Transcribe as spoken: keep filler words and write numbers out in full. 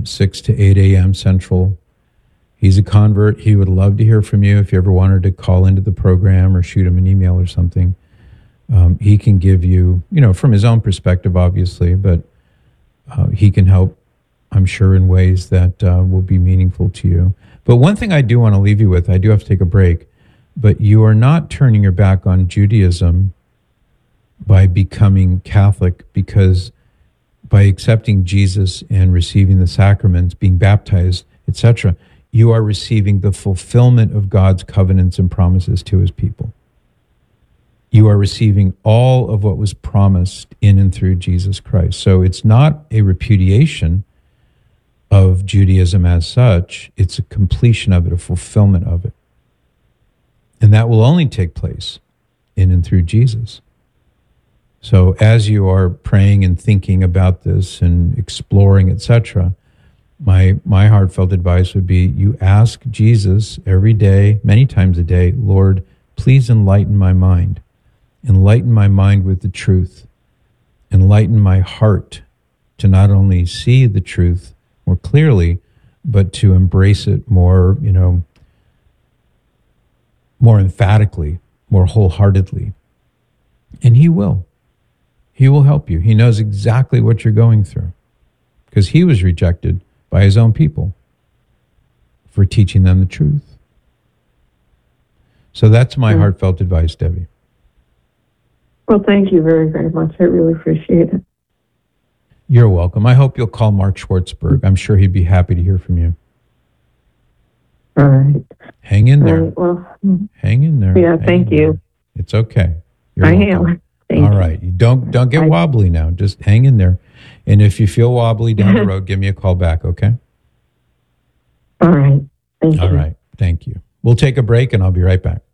from six to eight a.m. Central. He's a convert. He would love to hear from you if you ever wanted to call into the program or shoot him an email or something. Um, he can give you, you know, from his own perspective, obviously, but uh, he can help, I'm sure, in ways that uh, will be meaningful to you. But one thing I do want to leave you with, I do have to take a break, but you are not turning your back on Judaism by becoming Catholic, because by accepting Jesus and receiving the sacraments, being baptized, et cetera, you are receiving the fulfillment of God's covenants and promises to his people. You are receiving all of what was promised in and through Jesus Christ. So it's not a repudiation of Judaism as such. It's a completion of it, a fulfillment of it. And that will only take place in and through Jesus. So as you are praying and thinking about this and exploring, et cetera, my my heartfelt advice would be you ask Jesus every day, many times a day, Lord, please enlighten my mind. Enlighten my mind with the truth. Enlighten my heart to not only see the truth more clearly, but to embrace it more, you know, more emphatically, more wholeheartedly. And he will. He will help you. He knows exactly what you're going through, because he was rejected by his own people for teaching them the truth. So that's my mm. heartfelt advice, Debbie. Well, thank you very, very much. I really appreciate it. You're welcome. I hope you'll call Mark Schwartzberg. I'm sure he'd be happy to hear from you. All right. Hang in there. Right, well, Hang in there. Yeah, Hang thank you. There. It's okay. You're I welcome. am. Thank All you. right. You don't don't get I, wobbly now. Just hang in there. And if you feel wobbly down the road, give me a call back, okay? All right. Thank All you. right. Thank you. We'll take a break and I'll be right back.